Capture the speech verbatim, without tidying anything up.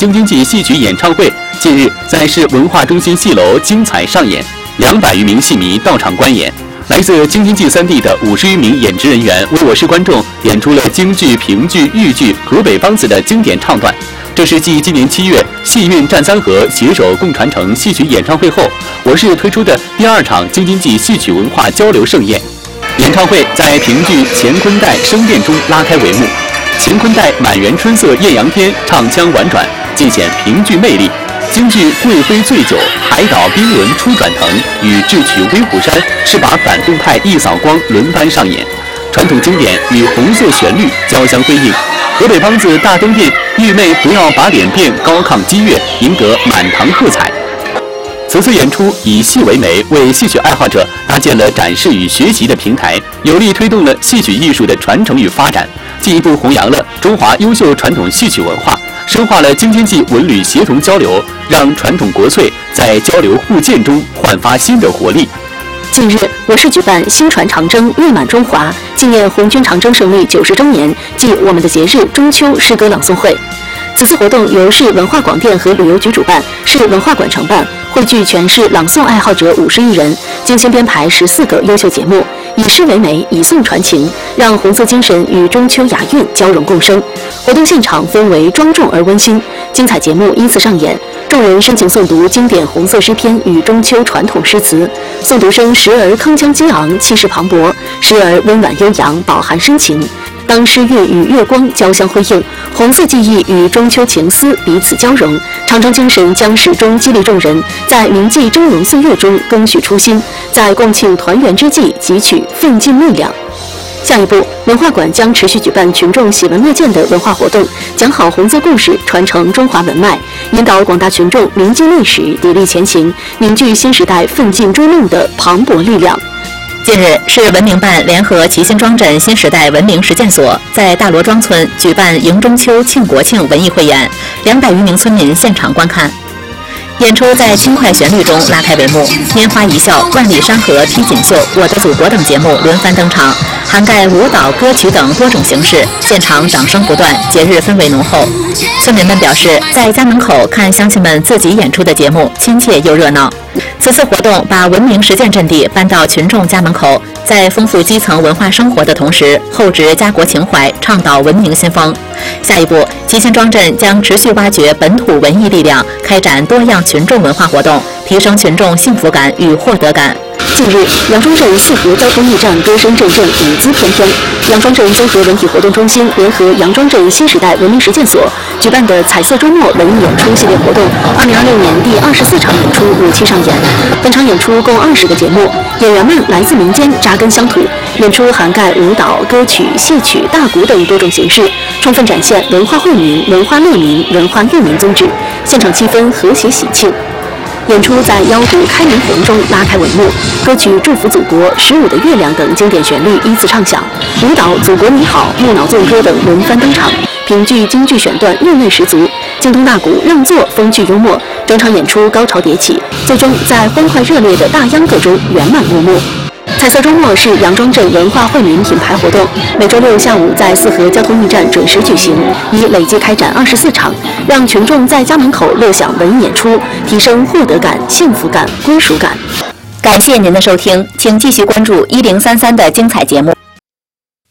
京津冀戏曲演唱会近日在市文化中心戏楼精彩上演，两百余名戏迷到场观演。来自京津冀三地的五十余名演职人员为我市观众演出了京剧、评剧、豫剧、河北梆子的经典唱段。这是继今年七月戏韵战三河携手共传承戏曲演唱会后，我市推出的第二场京津冀戏曲文化交流盛宴。演唱会在评剧《乾坤带》声殿中拉开帷幕，乾坤带满园春色艳阳天唱腔婉转，尽显评剧魅力。京剧《贵妃醉酒》《海岛冰轮初转腾》与智取威虎山是把反动派一扫光轮番上演，传统经典与红色旋律交相辉映。河北梆子大灯殿，玉妹不要把脸变，高亢激越，赢得满堂喝彩。此次演出以戏为媒，为戏曲爱好者搭建了展示与学习的平台，有力推动了戏曲艺术的传承与发展，进一步弘扬了中华优秀传统戏曲文化，深化了京津冀文旅协同交流，让传统国粹在交流互鉴中焕发新的活力。 近日，我市举办“新传长征，誉满中华”纪念红军长征胜利九十周年暨我们的节日中秋诗歌朗诵会。此次活动由市文化广电和旅游局主办，市文化馆承办，汇聚全市朗诵爱好者五十余人，精心编排十四个优秀节目，以诗为媒，以诵传情，让红色精神与中秋雅韵交融共生。活动现场氛围庄重而温馨，精彩节目依次上演，众人深情诵读经典红色诗篇与中秋传统诗词，诵读声时而铿锵激昂，气势磅礴，时而温婉悠扬，饱含深情。当诗韵与月光交相辉映，红色记忆与中秋情思彼此交融，长征精神将始终激励众人，在铭记峥嵘岁月中更续初心，在共庆团圆之际汲取奋进力量。下一步，文化馆将持续举办群众喜闻乐见的文化活动，讲好红色故事，传承中华文脉，引导广大群众铭记历史，砥砺前行，凝聚新时代奋进追梦的磅礴力量。 近日，市文明办联合齐兴庄镇新时代文明实践所在大罗庄村举办迎中秋庆国庆文艺汇演，两百余名村民现场观看。演出在轻快旋律中拉开帷幕，拈花一笑、万里山河、披锦绣、我的祖国等节目轮番登场，涵盖舞蹈、歌曲等多种形式，现场掌声不断，节日氛围浓厚。村民们表示，在家门口看乡亲们自己演出的节目，亲切又热闹。此次活动把文明实践阵地搬到群众家门口，在丰富基层文化生活的同时，厚植家国情怀，倡导文明新风。下一步，齐兴庄镇将持续挖掘本土文艺力量，开展多样群众文化活动，提升群众幸福感与获得感。 近日，杨庄镇四河交通驿站歌声阵阵，舞姿翩翩。杨庄镇综合文体活动中心联合杨庄镇新时代文明实践所举办的彩色周末文艺演出系列活动，二零二六年第二十四场演出如期上演。本场演出共二十个节目，演员们来自民间，扎根乡土，演出涵盖舞蹈、歌曲、戏曲、大鼓等多种形式，充分展现文化惠民、文化乐民、文化育民宗旨。现场气氛和谐喜庆。演出在腰鼓开明红中拉开帷幕，歌曲《祝福祖国》《十五的月亮》等经典旋律依次唱响，舞蹈《祖国你好》《木脑纵歌》等轮番登场，评剧京剧选段韵味十足，京东大鼓让座风趣幽默，整场演出高潮迭起，最终在欢快热烈的大秧歌中圆满落幕。彩色周末是杨庄镇文化惠民品牌活动，每周六下午在四河交通驿站准时举行，已累计开展二十四场，让群众在家门口乐享文艺演出，提升获得感、幸福感、归属感。 感谢您的收听，请继续关注一零三三的精彩节目。